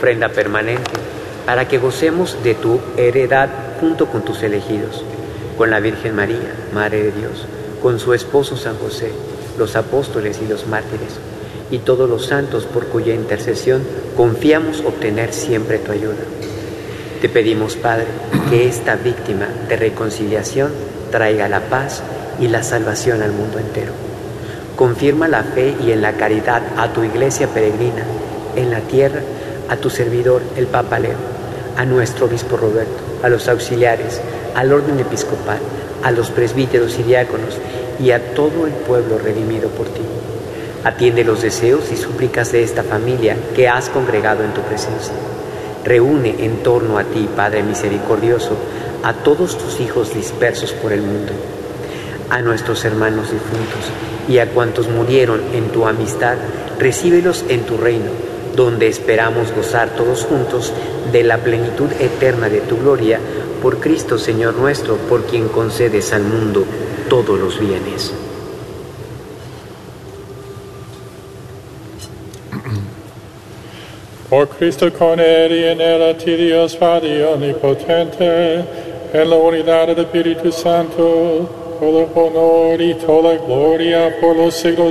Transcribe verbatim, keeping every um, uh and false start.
ofrenda permanente, para que gocemos de tu heredad junto con tus elegidos, con la Virgen María, Madre de Dios, con su esposo San José, los apóstoles y los mártires, y todos los santos por cuya intercesión confiamos obtener siempre tu ayuda. Te pedimos, Padre, que esta víctima de reconciliación traiga la paz y la salvación al mundo entero. Confirma la fe y en la caridad a tu iglesia peregrina, en la tierra, a tu servidor, el Papa Leo, a nuestro obispo Roberto, a los auxiliares, al orden episcopal, a los presbíteros y diáconos y a todo el pueblo redimido por ti. Atiende los deseos y súplicas de esta familia que has congregado en tu presencia. Reúne en torno a ti, Padre misericordioso, a todos tus hijos dispersos por el mundo, a nuestros hermanos difuntos y a cuantos murieron en tu amistad, recíbelos en tu reino, donde esperamos gozar todos juntos de la plenitud eterna de tu gloria, por Cristo Señor nuestro, por quien concedes al mundo todos los bienes. Por Cristo, con Él y en Él, a ti Dios Padre omnipotente, en la unidad del Espíritu Santo, todo honor y toda gloria por los siglos